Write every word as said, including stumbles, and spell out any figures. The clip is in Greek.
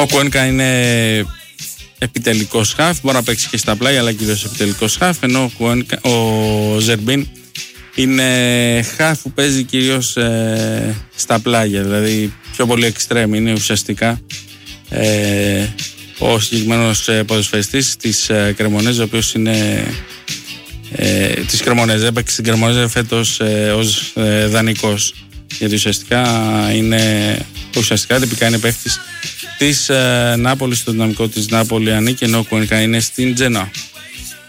Ο Κουένκα είναι επιτελικός χαφ, μπορεί να παίξει και στα πλάγια, αλλά κυρίως επιτελικός χαφ, ενώ ο, Κουένκα, ο Ζερμπίν είναι χαφ που παίζει κυρίως ε, στα πλάγια, δηλαδή πιο πολύ εξτρέμ, είναι ουσιαστικά ε, ο συγκεκριμένος ε, ποδοσφαιριστής της ε, Κρεμονέζα, ο οποίος είναι ε, της Κρεμονέζα, έπαιξε στην Κρεμονέζα φέτος ε, ως ε, δανεικός, γιατί ουσιαστικά είναι ουσιαστικά τυπικά είναι παίχτης της ε, Νάπολης, στο δυναμικό της Νάπολη ανήκει, ενώ ο Κουένκα είναι στην Τζενόα.